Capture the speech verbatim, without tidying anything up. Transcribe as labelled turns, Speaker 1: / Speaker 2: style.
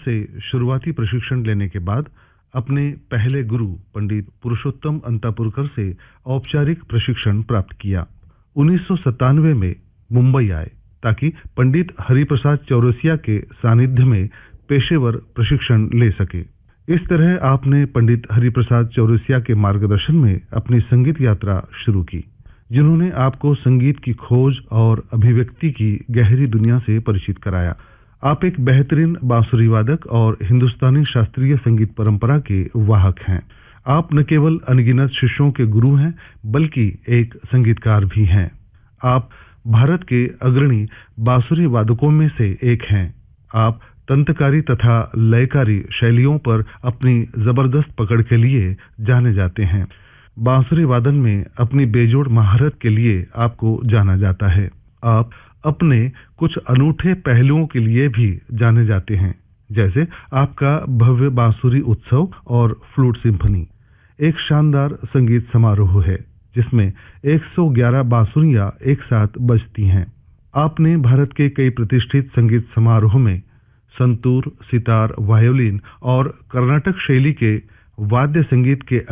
Speaker 1: से शुरुआती प्रशिक्षण लेने के बाद अपने पहले गुरु पंडित पुरुषोत्तम अंतापुरकर से औपचारिक प्रशिक्षण प्राप्त किया। उन्नीस सौ सत्तानवे में मुंबई आए ताकि पंडित हरिप्रसाद चौरसिया के सानिध्य में पेशेवर प्रशिक्षण ले सके। इस तरह आपने पंडित हरिप्रसाद चौरसिया के मार्गदर्शन में अपनी संगीत यात्रा शुरू की, जिन्होंने आपको संगीत की खोज और अभिव्यक्ति की गहरी दुनिया से परिचित कराया। आप एक बेहतरीन बांसुरी वादक और हिंदुस्तानी शास्त्रीय संगीत परंपरा के वाहक हैं। आप न केवल अनगिनत शिष्यों के गुरु हैं, बल्कि एक संगीतकार भी हैं। आप भारत के अग्रणी बांसुरी वादकों में से एक हैं। आप तंत्रकारी तथा लयकारी शैलियों पर अपनी जबरदस्त पकड़ के लिए जाने जाते हैं। बांसुरी वादन में अपनी बेजोड़ महारत के लिए आपको जाना जाता है। आप अपने कुछ अनूठे पहलुओं के लिए भी जाने जाते हैं, जैसे आपका भव्य बांसुरी उत्सव और फ्लूट सिम्फनी एक शानदार संगीत समारोह है जिसमें एक सौ ग्यारह बांसुरियां एक साथ बजती हैं। आपने भारत के कई प्रतिष्ठित संगीत समारोह में संतूर, सितार, वायोलिन और कर्नाटक शैली के वाद्य संगीत के